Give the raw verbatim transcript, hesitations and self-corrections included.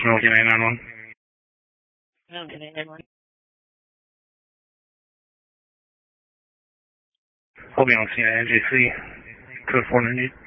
Smoke nine nine one. Okay, nine nine one. I'll be on scene at N J C. Code four ninety.